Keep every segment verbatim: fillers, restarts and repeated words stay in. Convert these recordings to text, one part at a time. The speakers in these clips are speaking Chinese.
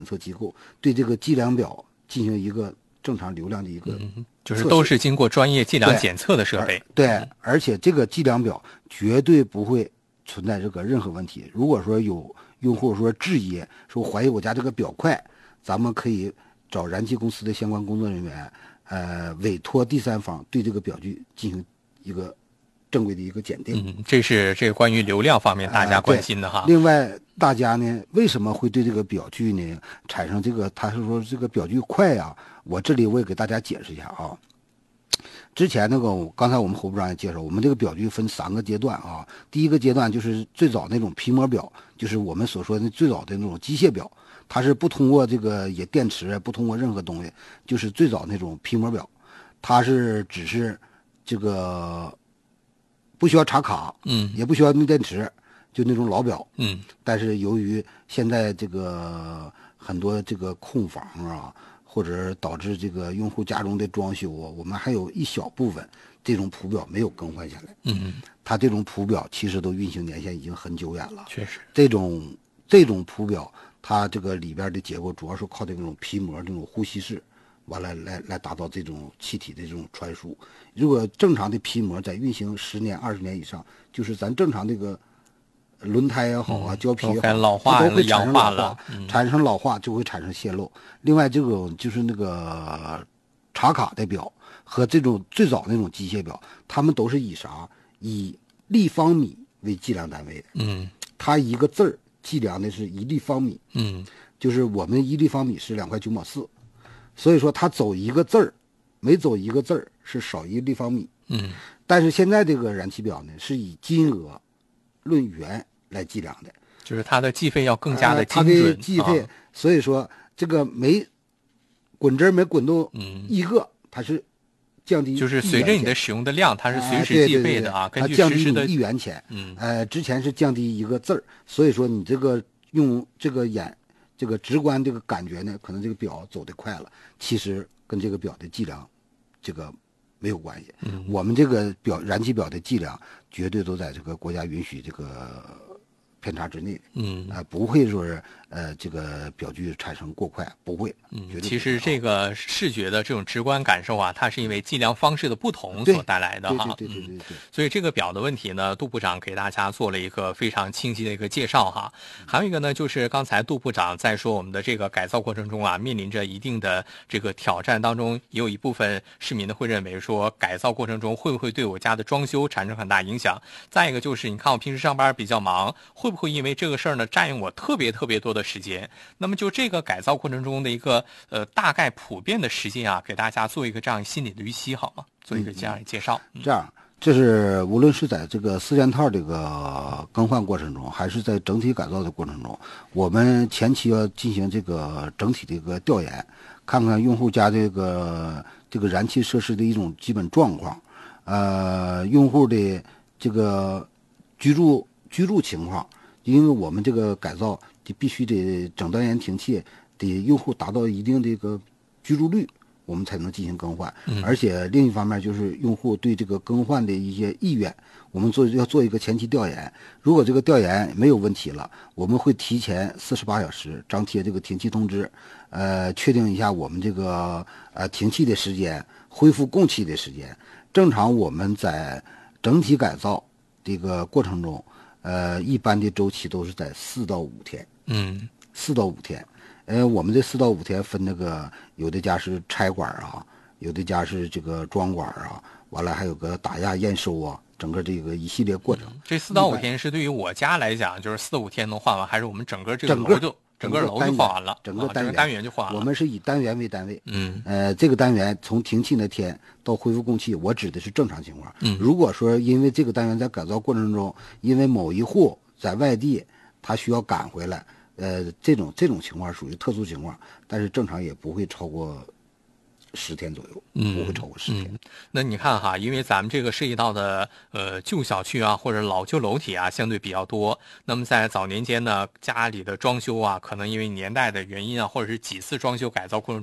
测机构对这个计量表进行一个正常流量的一个、 嗯，就是都是经过专业计量检测的设备。 对，而, 对而且这个计量表绝对不会存在这个任何问题。如果说有用户说质疑，说怀疑我家这个表快，咱们可以找燃气公司的相关工作人员，呃，委托第三方对这个表具进行一个正规的一个检定。 嗯，这是这个关于流量方面大家关心的哈。 呃、另外，大家呢为什么会对这个表具呢产生这个？他是说这个表具快呀、啊？我这里我也给大家解释一下啊。之前那个刚才我们侯部长也介绍，我们这个表具分三个阶段啊。第一个阶段就是最早那种皮膜表，就是我们所说的最早的那种机械表，它是不通过这个也电池，不通过任何东西，就是最早那种皮膜表，它是只是这个。不需要插卡， 嗯， 也不需要用电池，就那种老表， 嗯。 但是由于现在这个很多这个空房啊，或者导致这个用户家中的装修啊，我们还有一小部分这种普表没有更换下来。 嗯， 它这种普表其实都运行年限已经很久远了。 确实， 这种这种普表，它这个里边的结构主要是靠这种皮膜这种呼吸式。完了，来来达到这种气体的这种传输。如果正常的皮膜在运行十年、二十年以上，就是咱正常这个轮胎也好啊，胶皮也好， 老化都会产生老化， 嗯、 产生老化就会产生泄漏。另外，这种就是那个插卡的表和这种最早那种机械表，它们都是以啥？以立方米为计量单位的。 嗯， 它一个字儿计量的是一立方米。 嗯， 就是我们一立方米是两块九毛四。所以说，他走一个字儿，每走一个字儿是少一立方米。 嗯， 但是现在这个燃气表呢，是以金额论元来计量的， 就是它的计费要更加的精准。 呃、 它的计费、啊，所以说这个每滚针没滚动一个，嗯、它是降低， 就是随着你的使用的量，它是随时计费的啊。 呃、对对对对根据实时的它降低一元钱。 嗯， 呃，之前是降低一个字儿，所以说你这个用这个眼。这个直观这个感觉呢，可能这个表走得快了，其实跟这个表的计量，这个没有关系。 嗯， 我们这个表燃气表的计量绝对都在这个国家允许这个偏差之内。 嗯， 啊、呃，不会说是呃这个表具产生过快，不会。 嗯， 绝对不会。 其实这个视觉的这种直观感受啊，它是因为计量方式的不同所带来的哈。 对对对对 对, 对、嗯。 所以这个表的问题呢，杜部长给大家做了一个非常清晰的一个介绍哈。还有一个呢，就是刚才杜部长在说我们的这个改造过程中啊，面临着一定的这个挑战当中，也有一部分市民呢会认为说，改造过程中会不会对我家的装修产生很大影响？再一个就是，你看我平时上班比较忙，会不会因为这个事儿呢占用我特别特别多的时间？那么就这个改造过程中的一个呃大概普遍的时间啊，给大家做一个这样心理的预期好吗？做一个这样的介绍。 嗯、这样，这是无论是在这个四件套这个更换过程中，还是在整体改造的过程中，我们前期要进行这个整体的一个调研，看看用户家这个这个燃气设施的一种基本状况，呃，用户的这个居住居住情况，因为我们这个改造就必须得整单元停气，得用户达到一定的一个居住率，我们才能进行更换。 嗯、 而且另一方面就是用户对这个更换的一些意愿，我们做要做一个前期调研。如果这个调研没有问题了，我们会提前四十八小时张贴这个停气通知，呃，确定一下我们这个呃停气的时间，恢复供气的时间。正常我们在整体改造这个过程中，呃，一般的周期都是在四到五天。 嗯， 四到五天。呃，我们这四到五天分那个，有的家是拆管啊，有的家是这个装管啊，完了还有个打压验收啊，整个这个一系列过程。 嗯、这四到五天是对于我家来讲，就是四到五天能换完，还是我们整个这个楼就整个楼就换完了， 整个单元、 啊、单元就换完了。 我们是以单元为单位。 嗯， 呃，这个单元从停气那天到恢复供气，我指的是正常情况。 嗯， 如果说因为这个单元在改造过程中，因为某一户在外地，他需要赶回来。呃，这种这种情况属于特殊情况，但是正常也不会超过十天左右， 嗯， 不会超过十天。 嗯。那你看哈，因为咱们这个涉及到的呃旧小区啊或者老旧楼体啊相对比较多，那么在早年间呢，家里的装修啊，可能因为年代的原因啊，或者是几次装修改造过程中，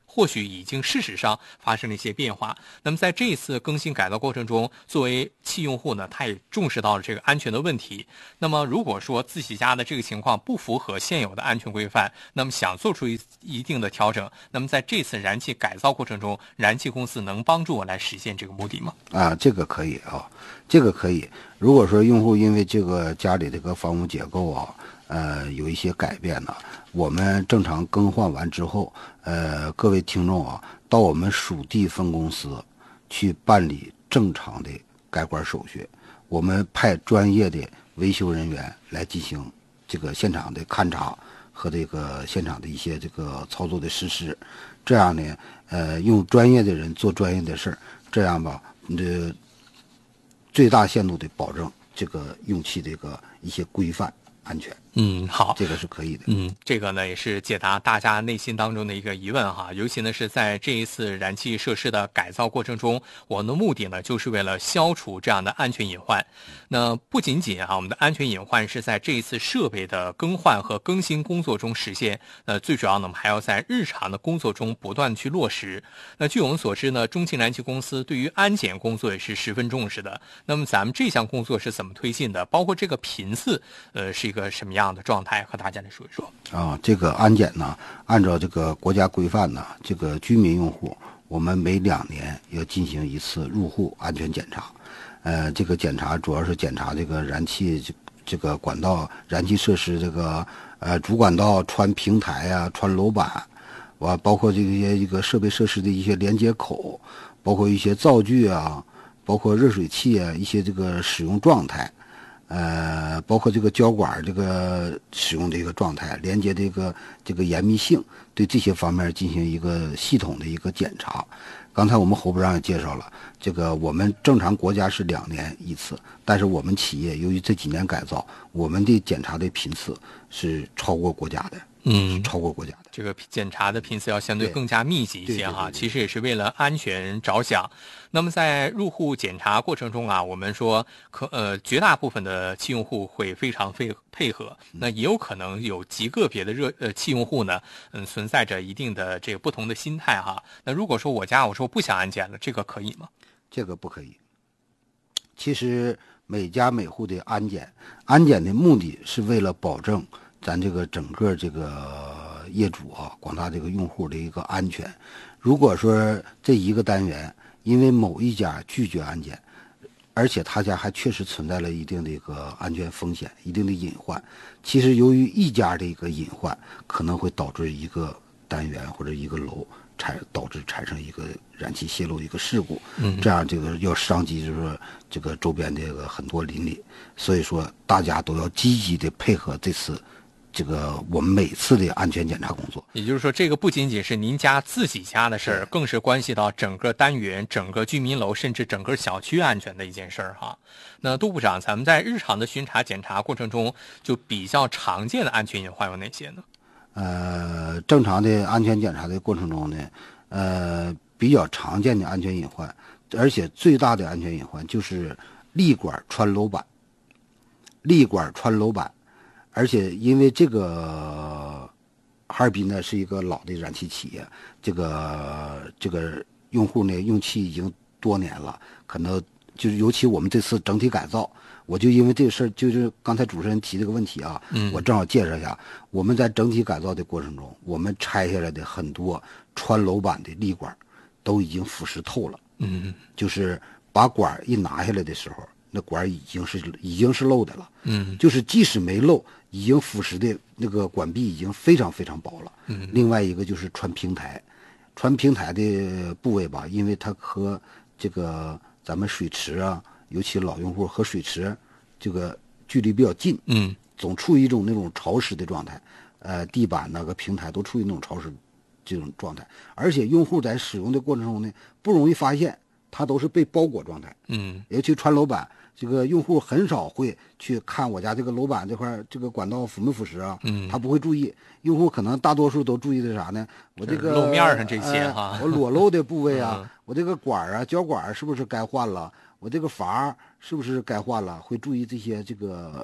或许已经事实上发生了一些变化。那么在这一次更新改造过程中，作为汽用户呢，他也重视到了这个安全的问题。那么如果说自己家的这个情况不符合现有的安全规范，那么想做出一一定的调整，那么在这次燃气改造过程中，燃气公司能帮助我来实现这个目的吗？ 啊，这个可以啊，这个可以。如果说用户因为这个家里这个房屋结构啊，呃，有一些改变呢，我们正常更换完之后，呃，各位听众啊，到我们属地分公司去办理正常的改管手续，我们派专业的维修人员来进行这个现场的勘查和这个现场的一些这个操作的实施，这样呢，呃，用专业的人做专业的事儿，这样吧，这最大限度的保证这个用气这个一些规范安全。 嗯，好， 这个是可以的。 嗯，这个呢也是解答大家内心当中的一个疑问哈，尤其呢是在这一次燃气设施的改造过程中，我们的目的呢就是为了消除这样的安全隐患。那不仅仅啊，我们的安全隐患是在这一次设备的更换和更新工作中实现，那最主要呢，我们还要在日常的工作中不断去落实。那据我们所知呢，中汽燃气公司对于安检工作也是十分重视的。那么咱们这项工作是怎么推进的？包括这个频次，呃，是一个什么样的状态？和大家来说一说。 啊，这个安检呢，按照这个国家规范呢，这个居民用户，我们每两年要进行一次入户安全检查。呃，这个检查主要是检查这个燃气这这个管道、燃气设施这个呃主管道穿平台啊、穿楼板，完包括这些一个设备设施的一些连接口，包括一些灶具啊，包括热水器啊，一些这个使用状态。呃，包括这个胶管这个使用的一个状态，连接这个这个严密性，对这些方面进行一个系统的一个检查。刚才我们侯部长也介绍了，这个我们正常国家是两年一次，但是我们企业由于这几年改造，我们的检查的频次是超过国家的。嗯，超过国家的这个检查的频次要相对更加密集一些哈，其实也是为了安全着想。那么在入户检查过程中啊，我们说可呃绝大部分的汽用户会非常配配合，那也有可能有极个别的热呃汽用户呢，嗯存在着一定的这个不同的心态哈。那如果说我家我说不想安检了，这个可以吗？ 这个不可以。其实每家每户的安检，安检的目的是为了保证咱这个整个这个业主啊，广大这个用户的一个安全。如果说这一个单元因为某一家拒绝安检，而且他家还确实存在了一定的一个安全风险、一定的隐患，其实由于一家的一个隐患，可能会导致一个单元或者一个楼产导致产生一个燃气泄漏的一个事故，嗯，这样这个要伤及就是说这个周边这个很多邻里，所以说大家都要积极的配合这次这个我们每次的安全检查工作。 也就是说，这个不仅仅是您家自己家的事儿，更是关系到整个单元、整个居民楼，甚至整个小区安全的一件事儿哈。那杜部长，咱们在日常的巡查检查过程中，就比较常见的安全隐患有哪些呢？ 呃，正常的安全检查的过程中呢，呃，比较常见的安全隐患，而且最大的安全隐患就是立管穿楼板，立管穿楼板，而且因为这个哈尔滨呢是一个老的燃气企业，这个这个用户呢用气已经多年了，可能就是尤其我们这次整体改造。我就因为这个事儿，就是刚才主持人提这个问题啊，嗯，我正好介绍一下，我们在整体改造的过程中，我们拆下来的很多穿楼板的立管都已经腐蚀透了，嗯，就是把管一拿下来的时候，那管已经是已经是漏的了，嗯，就是即使没漏，已经腐蚀的那个管壁已经非常非常薄了，嗯，另外一个就是穿平台，穿平台的部位吧，因为它和这个咱们水池啊。尤其老用户和水池这个距离比较近，嗯，总处于一种那种潮湿的状态，呃，地板那个平台都处于那种潮湿这种状态，而且用户在使用的过程中呢，不容易发现它都是被包裹状态，嗯，尤其穿楼板，这个用户很少会去看我家这个楼板这块这个管道腐没腐蚀啊，嗯，他不会注意，用户可能大多数都注意的啥呢？我这个路面上这些哈、 呃，我裸露的部位啊，嗯、我这个管啊胶管是不是该换了？我这个阀是不是该换了？会注意这些这个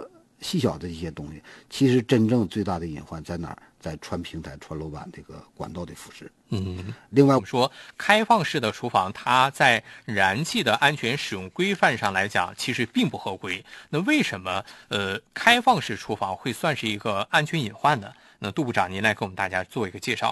细小的一些东西，其实真正最大的隐患在哪儿？在穿平台、穿楼板这个管道的腐蚀。 嗯， 另外我们说开放式的厨房，它在燃气的安全使用规范上来讲，其实并不合规。那为什么呃开放式厨房会算是一个安全隐患呢？那杜部长您来给我们大家做一个介绍。